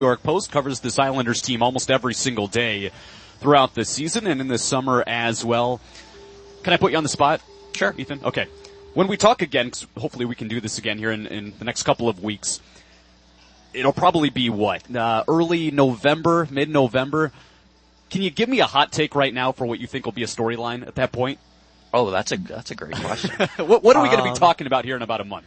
New York Post covers this Islanders team almost every single day throughout the season and in the summer as well. Can I put you on the spot? Sure. Ethan? Okay. When we talk again, 'cause hopefully we can do this again here in the next couple of weeks, it'll probably be what? Early November, mid-November. Can you give me a hot take right now for what you think will be a storyline at that point? Oh, that's a great question. What are we going to be talking about here in about a month?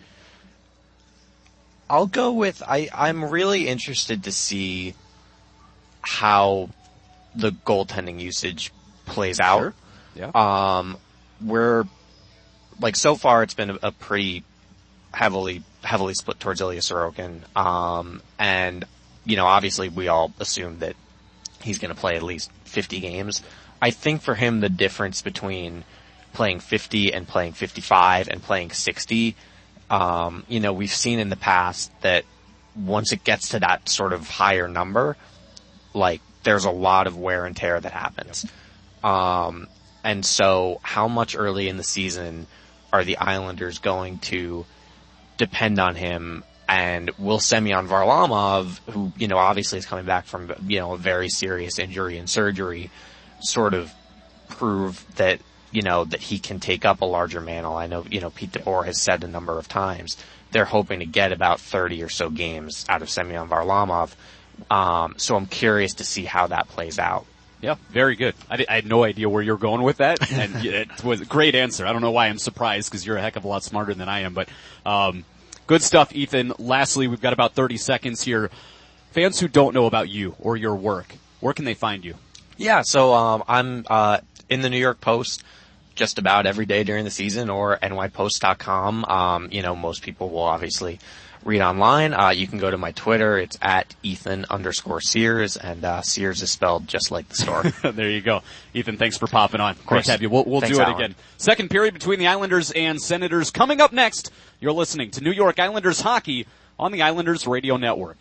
I'll go with, I'm really interested to see how the goaltending usage plays out. Sure. Yeah. We're, like, so far it's been a pretty heavily split towards Ilya Sorokin. And, you know, obviously we all assume that he's going to play at least 50 games. I think for him the difference between playing 50 and playing 55 and playing 60, you know, we've seen in the past that once it gets to that sort of higher number, like, there's a lot of wear and tear that happens. And so how much early in the season are the Islanders going to depend on him? And will Semyon Varlamov, who, you know, obviously is coming back from, you know, a very serious injury and surgery, sort of prove that, you know, that he can take up a larger mantle? I know, you know, Pete DeBoer has said a number of times they're hoping to get about 30 or so games out of Semyon Varlamov. So I'm curious to see how that plays out. Yeah, very good. I had no idea where you're going with that, and it was a great answer. I don't know why I'm surprised, because you're a heck of a lot smarter than I am, but good stuff, Ethan. Lastly, we've got about 30 seconds here. Fans who don't know about you or your work, where can they find you? Yeah, so I'm in the New York Post just about every day during the season, or nypost.com. You know, most people will obviously read online. You can go to my Twitter. It's at Ethan_Sears, and Sears is spelled just like the store. There you go. Ethan, thanks for popping on. Great to have you. We'll do it Alan. again. Second period between the Islanders and Senators coming up next. You're listening to New York Islanders hockey on the Islanders Radio Network.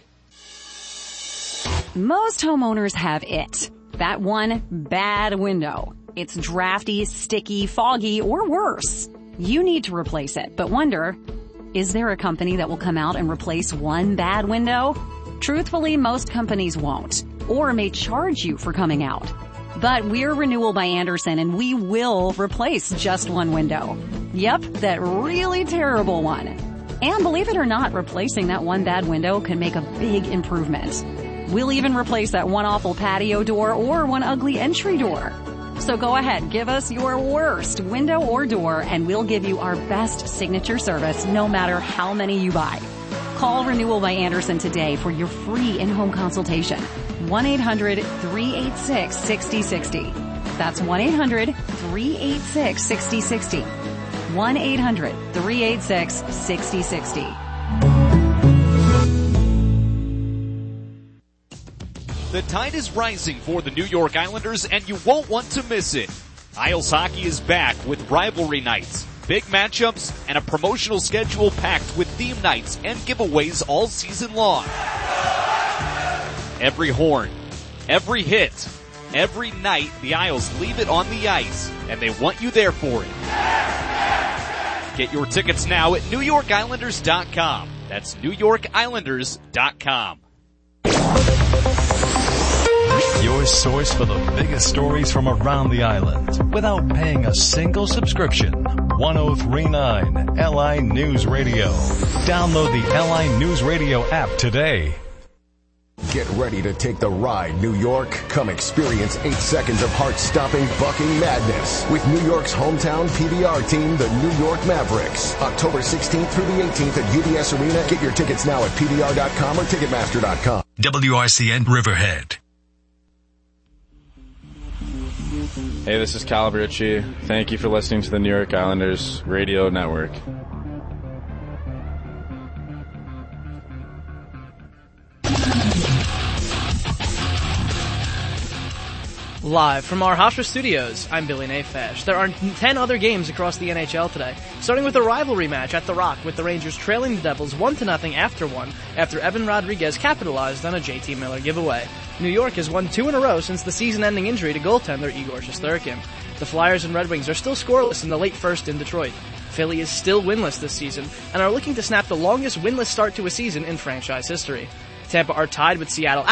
Most homeowners have it. That one bad window. It's drafty, sticky, foggy, or worse. You need to replace it, but wonder, is there a company that will come out and replace one bad window? Truthfully, most companies won't, or may charge you for coming out. But we're Renewal by Andersen, and we will replace just one window. Yep, that really terrible one. And believe it or not, replacing that one bad window can make a big improvement. We'll even replace that one awful patio door or one ugly entry door. So go ahead, give us your worst window or door, and we'll give you our best signature service no matter how many you buy. Call Renewal by Andersen today for your free in-home consultation. 1-800-386-6060. That's 1-800-386-6060. 1-800-386-6060. The tide is rising for the New York Islanders, and you won't want to miss it. Isles Hockey is back with rivalry nights, big matchups, and a promotional schedule packed with theme nights and giveaways all season long. Every horn, every hit, every night, the Isles leave it on the ice, and they want you there for it. Get your tickets now at NewYorkIslanders.com. That's NewYorkIslanders.com. Your source for the biggest stories from around the island without paying a single subscription. 1039 LI News Radio. Download the LI News Radio app today. Get ready to take the ride, New York. Come experience 8 seconds of heart-stopping, bucking madness with New York's hometown PBR team, the New York Mavericks. October 16th through the 18th at UBS Arena. Get your tickets now at PBR.com or Ticketmaster.com. WRCN Riverhead. Hey, this is Cal Bericci. Thank you for listening to the New York Islanders Radio Network. Live from our Hofstra studios, I'm Billy Nafash. There are 10 other games across the NHL today, starting with a rivalry match at The Rock with the Rangers trailing the Devils 1-0 after Evan Rodriguez capitalized on a JT Miller giveaway. New York has won 2 in a row since the season-ending injury to goaltender Igor Shesterkin. The Flyers and Red Wings are still scoreless in the late first in Detroit. Philly is still winless this season and are looking to snap the longest winless start to a season in franchise history. Tampa are tied with Seattle